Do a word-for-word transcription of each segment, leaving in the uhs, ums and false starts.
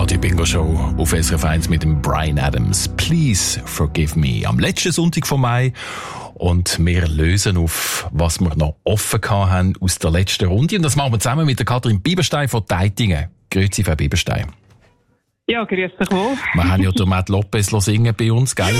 Radio Bingo Show auf S R F eins mit dem Bryan Adams. Please forgive me. Am letzten Sonntag von Mai. Und wir lösen auf, was wir noch offen haben aus der letzten Runde. Und das machen wir zusammen mit der Kathrin Bieberstein von Deitingen. Grüezi, Frau Bieberstein. Ja, grüß dich wohl. Wir haben ja den Matt Lopez singen bei uns, gell?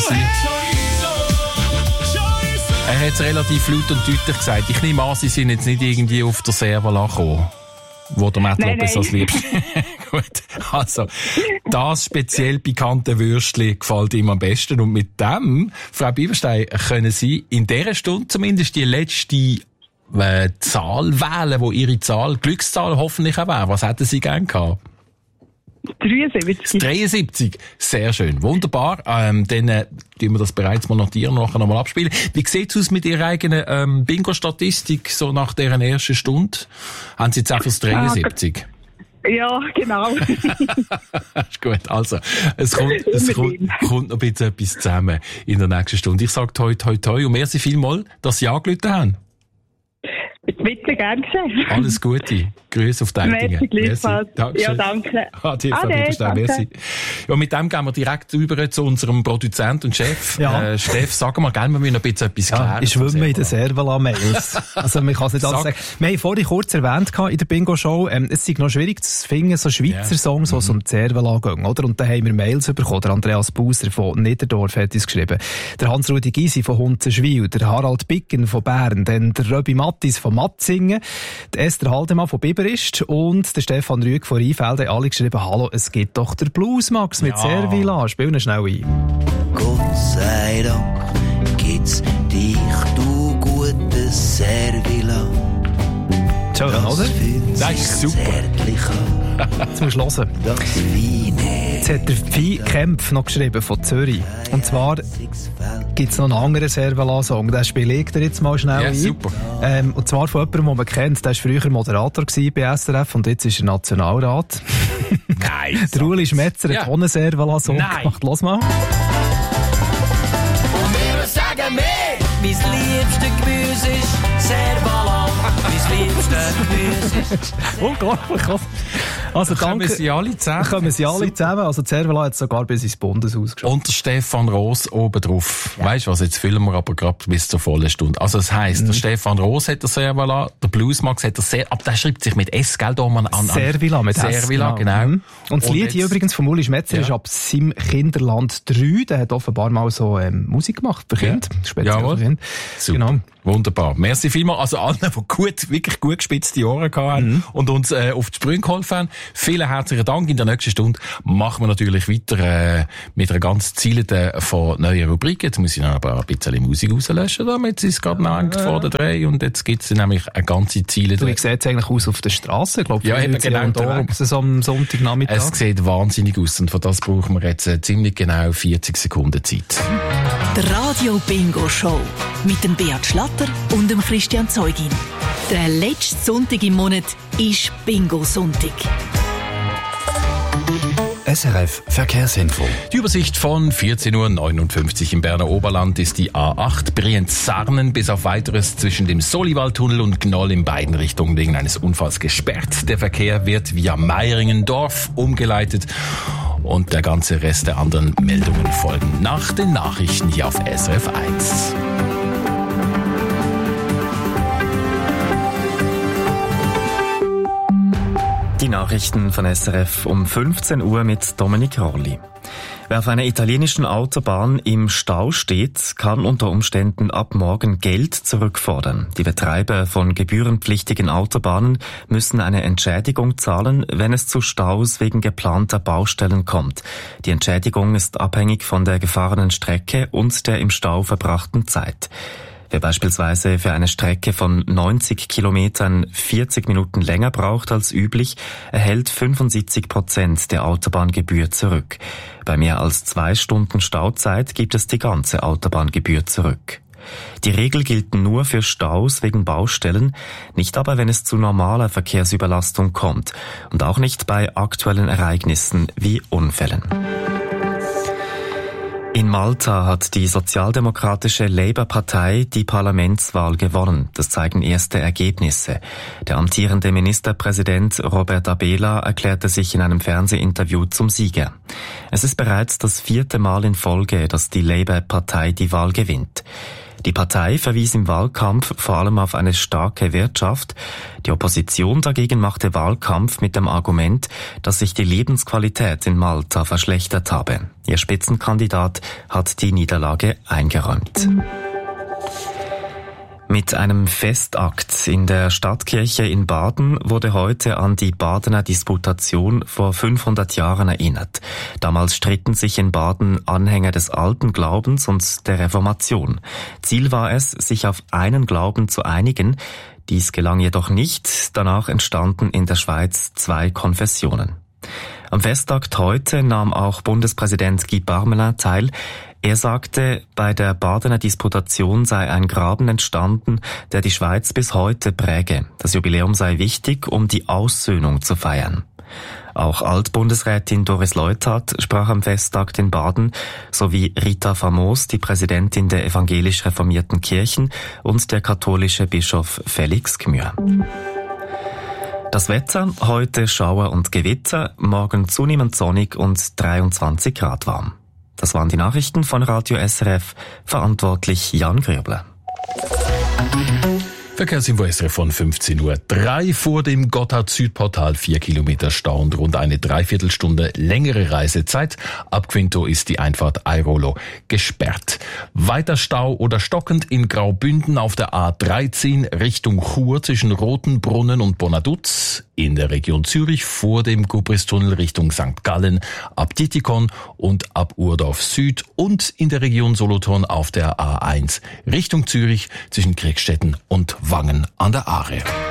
Er hat es relativ laut und deutlich gesagt. Ich nehme an, Sie sind jetzt nicht irgendwie auf der Servala gekommen, wo der Matt nein, Lopez nein. als liebst. Gut, also, das speziell pikante Würstchen gefällt ihm am besten. Und mit dem, Frau Bieberstein, können Sie in dieser Stunde zumindest die letzte äh, Zahl wählen, wo Ihre Zahl, Glückszahl hoffentlich auch wäre. Was hätten Sie gern gehabt? dreiundsiebzig. dreiundsiebzig. Sehr schön. Wunderbar. Ähm, dann äh, tun wir das bereits mal notieren und nachher nochmal abspielen. Wie sieht es aus mit Ihrer eigenen ähm, Bingo-Statistik, so nach deren ersten Stunde? Haben Sie jetzt einfach das dreiundsiebzig? Ja, genau. Ist gut. Also, es kommt, es kommt, kommt noch ein bisschen etwas zusammen in der nächsten Stunde. Ich sage toi, toi, toi und merci vielmals, dass Sie angerufen haben. Bitte, gern geschehen. Alles Gute. Grüße auf Deitingen. Merci, gleichfalls. Ja, danke. Ade, Frau Bieberstein, merci. Ja, mit dem gehen wir direkt über zu unserem Produzent und Chef. Ja. Äh, Steff, sag mal gerne, wir müssen ein bisschen etwas ja, klären. ich schwimme in den Servala-Mails. Also, man kann es nicht alles Sag. sagen. Wir haben vorhin kurz erwähnt in der Bingo-Show, ähm, es ist noch schwierig zu finden, so Schweizer Ja. Songs, die Mhm. so um die Servala gehen, oder? Und da haben wir Mails bekommen. Der Andreas Buser von Niederdorf hat uns geschrieben. Der Hans-Rudi Gysi von Hunzenschwil, der Harald Bicken von Bern, dann der Röbi Mattis von Matzingen, der Esther Haldemann von Biberist und der Stefan Rüegg von Rheinfelden, alle geschrieben, hallo, es gibt doch der Blues Max mit Ja. Servila. Spielen schnell ein. Gott sei Dank gibt's dich, du gutes Servila. Schön, oder? Das ist super. Jetzt musst du hören. Das Weine. Jetzt hat der Phi Kempf noch geschrieben von Zürich. Und zwar gibt es noch einen anderen Servala-Song. Den spiele ich dir jetzt mal schnell Ja, ein. super. Ähm, und zwar von jemandem, den man kennt. Der war früher Moderator bei S R F und jetzt ist er Nationalrat. Nein. Der Uli Schmetzer Ja. hat auch einen Servala-Song Nein. gemacht. Los mal. Und wir sagen mehr, mein liebstes Gemüse ist Servala. Mein liebstes Gemüse ist... Unglaublich. oder? Also Kommen danke. Sie alle zusammen? Kommen sie alle zusammen. Also Servala hat sogar bis ins Bundeshaus geschafft. Und der Stefan Roos oben drauf. Ja. Weisst du was, jetzt füllen wir aber gerade bis zur vollen Stunde. Also das heisst, Mhm. der Stefan Roos hat der Servala, der Bluesmax hat der Ser, aber der schreibt sich mit S, gell, da man an. Servila mit S. Servila, genau. Mhm. Und das Und Lied hier jetzt- übrigens von Uli Schmetzer Ja. ist ab seinem Kinderland drei. Der hat offenbar mal so ähm, Musik gemacht für Kinder. Ja. Speziell Jawohl. für Kinder. Super. Genau. Wunderbar. Merci vielmals. Also allen, die gut, wirklich gut gespitzte Ohren hatten Mhm. und uns äh, auf die Sprünge geholfen haben. Vielen herzlichen Dank. In der nächsten Stunde machen wir natürlich weiter äh, mit einer ganz zielenden von neuen Rubriken. Jetzt muss ich noch aber ein bisschen Musik rauslöschen, damit es gerade noch hängt vor der Dreh. Und jetzt gibt es nämlich eine ganze zielende... Du, wie sieht es eigentlich aus auf der Straße? Glaub, Ja, eben sind genau unterwegs, so am Sonntagnachmittag. Es sieht wahnsinnig aus und für das brauchen wir jetzt äh, ziemlich genau vierzig Sekunden Zeit. Der Radio Bingo Show mit dem Beat Schlatter und dem Christian Zeugin. Der letzte Sonntag im Monat ist Bingo-Sonntag. S R F Verkehrsinfo. Die Übersicht von vierzehn Uhr neunundfünfzig im Berner Oberland ist die A acht Brienz-Sarnen bis auf Weiteres zwischen dem Soliwaldtunnel und Gnoll in beiden Richtungen wegen eines Unfalls gesperrt. Der Verkehr wird via Meiringen-Dorf umgeleitet und der ganze Rest der anderen Meldungen folgen nach den Nachrichten hier auf S R F eins. Die Nachrichten von S R F um fünfzehn Uhr mit Dominik Rolli. Wer auf einer italienischen Autobahn im Stau steht, kann unter Umständen ab morgen Geld zurückfordern. Die Betreiber von gebührenpflichtigen Autobahnen müssen eine Entschädigung zahlen, wenn es zu Staus wegen geplanter Baustellen kommt. Die Entschädigung ist abhängig von der gefahrenen Strecke und der im Stau verbrachten Zeit. Wer beispielsweise für eine Strecke von neunzig Kilometern vierzig Minuten länger braucht als üblich, erhält fünfundsiebzig Prozent der Autobahngebühr zurück. Bei mehr als zwei Stunden Stauzeit gibt es die ganze Autobahngebühr zurück. Die Regel gilt nur für Staus wegen Baustellen, nicht aber, wenn es zu normaler Verkehrsüberlastung kommt und auch nicht bei aktuellen Ereignissen wie Unfällen. In In Malta hat die sozialdemokratische Labour-Partei die Parlamentswahl gewonnen. Das zeigen erste Ergebnisse. Der amtierende Ministerpräsident Robert Abela erklärte sich in einem Fernsehinterview zum Sieger. Es ist bereits das vierte Mal in Folge, dass die Labour-Partei die Wahl gewinnt. Die Partei verwies im Wahlkampf vor allem auf eine starke Wirtschaft. Die Opposition dagegen machte Wahlkampf mit dem Argument, dass sich die Lebensqualität in Malta verschlechtert habe. Ihr Spitzenkandidat hat die Niederlage eingeräumt. Mit einem Festakt in der Stadtkirche in Baden wurde heute an die Badener Disputation vor fünfhundert Jahren erinnert. Damals stritten sich in Baden Anhänger des alten Glaubens und der Reformation. Ziel war es, sich auf einen Glauben zu einigen. Dies gelang jedoch nicht. Danach entstanden in der Schweiz zwei Konfessionen. Am Festakt heute nahm auch Bundespräsident Guy Parmelin teil. Er sagte, bei der Badener Disputation sei ein Graben entstanden, der die Schweiz bis heute präge. Das Jubiläum sei wichtig, um die Aussöhnung zu feiern. Auch Altbundesrätin Doris Leuthard sprach am Festtag in Baden, sowie Rita Famos, die Präsidentin der evangelisch reformierten Kirchen, und der katholische Bischof Felix Gmür. Das Wetter, heute Schauer und Gewitter, morgen zunehmend sonnig und dreiundzwanzig Grad warm. Das waren die Nachrichten von Radio S R F, verantwortlich Jan Gröbler. Verkehrsinfo S R F von fünfzehn Uhr drei vor dem Gotthard-Südportal, vier Kilometer Stau und rund eine Dreiviertelstunde längere Reisezeit. Ab Quinto ist die Einfahrt Airolo gesperrt. Weiter Stau oder stockend in Graubünden auf der A dreizehn Richtung Chur zwischen Rotenbrunnen und Bonaduz. In der Region Zürich vor dem Gubristunnel Richtung Sankt Gallen, ab Titikon und ab Urdorf Süd, und in der Region Solothurn auf der A eins Richtung Zürich zwischen Kriegstetten und Wangen an der Aare.